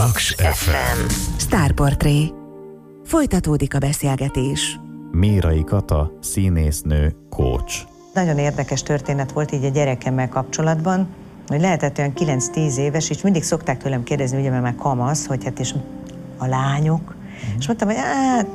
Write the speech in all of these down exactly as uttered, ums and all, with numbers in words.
Paks ef em. Sztárportré. Folytatódik a beszélgetés. Mérai Kata, színésznő, coach. Nagyon érdekes történet volt így a gyerekemmel kapcsolatban, hogy lehetett olyan kilenc-tíz éves, és mindig szokták tőlem kérdezni, ugye, mert már kamasz, hogy hát és a lányok. Mm. És mondtam, hogy hát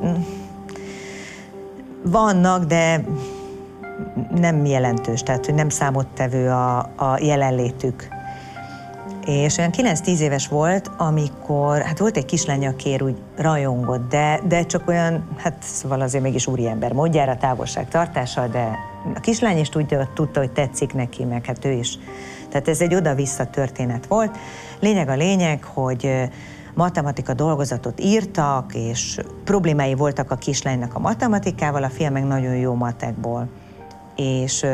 vannak, de nem jelentős, tehát hogy nem számottevő a, a jelenlétük. És olyan kilenc-tíz éves volt, amikor, hát volt egy kislány, akiért úgy rajongott, de, de csak olyan, hát szóval azért mégis úriember módjára, távolságtartással, de a kislány is tudja, tudta, hogy tetszik neki, meg hát ő is. Tehát ez egy oda-vissza történet volt. Lényeg a lényeg, hogy matematika dolgozatot írtak, és problémái voltak a kislánynak a matematikával, a fiam meg nagyon jó matekból. És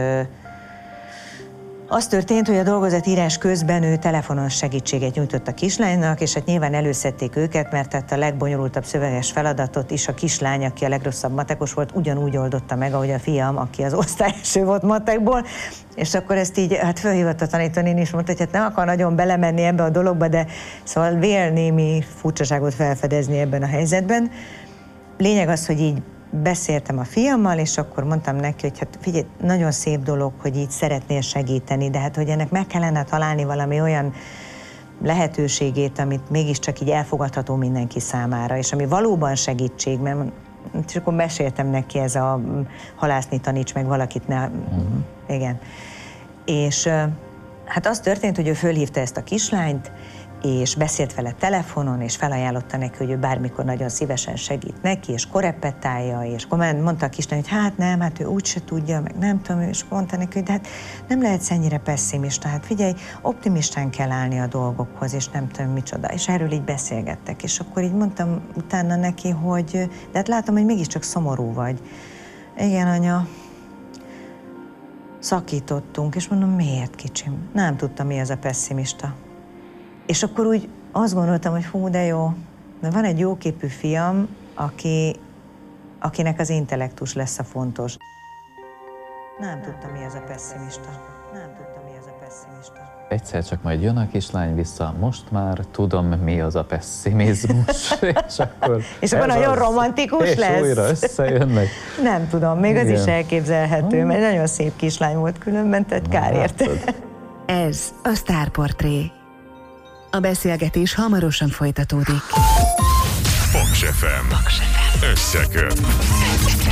az történt, hogy a dolgozatírás közben ő telefonos segítséget nyújtott a kislánynak, és hát nyilván előszedték őket, mert hát a legbonyolultabb szöveges feladatot is a kislány, aki a legrosszabb matekos volt, ugyanúgy oldotta meg, ahogy a fiam, aki az osztályeső volt matekból, és akkor ezt így, hát fölhívott a tanítónéni is, mondta, hogy hát nem akar nagyon belemenni ebbe a dologba, de szóval vél némi furcsaságot felfedezni ebben a helyzetben. Lényeg az, hogy így beszéltem a fiammal, és akkor mondtam neki, hogy hát figyelj, nagyon szép dolog, hogy így szeretnél segíteni, de hát hogy ennek meg kellene találni valami olyan lehetőségét, amit mégiscsak így elfogadható mindenki számára, és ami valóban segítség, mert és akkor meséltem neki, ez a halászni taníts meg valakit, ne... Uh-huh. Igen. És hát az történt, hogy ő fölhívta ezt a kislányt, és beszélt vele telefonon, és felajánlotta neki, hogy ő bármikor nagyon szívesen segít neki, és korepetálja, és akkor mondta a kislány, hogy hát nem, hát ő úgyse tudja, meg nem tudom, és mondta neki, hogy de hát nem lehetsz ennyire pesszimista, hát figyelj, optimistán kell állni a dolgokhoz, és nem tudom micsoda, és erről így beszélgettek, és akkor így mondtam utána neki, hogy de hát látom, hogy mégiscsak szomorú vagy. Igen, anya, szakítottunk, és mondom, miért, kicsim? Nem tudtam, mi az a pesszimista. És akkor úgy azt gondoltam, hogy hú, de jó, mert van egy jóképű fiam, aki, akinek az intellektus lesz a fontos. Nem tudtam, mi az a pesszimista. Nem tudtam, mi az a pesszimista. Egyszer csak majd jön a kislány vissza, most már tudom, mi az a pessimizmus. és akkor, és akkor nagyon az, romantikus és lesz. És újra összejönnek. Nem tudom, még Igen. az is elképzelhető, mert nagyon szép kislány volt különben, tehát kár érte. Ez a Sztárportré. A beszélgetés hamarosan folytatódik. Paks ef em. Összeköt.